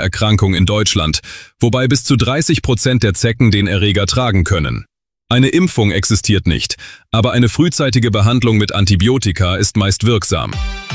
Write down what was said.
Erkrankung in Deutschland, wobei bis zu 30% der Zecken den Erreger tragen können. Eine Impfung existiert nicht, aber eine frühzeitige Behandlung mit Antibiotika ist meist wirksam.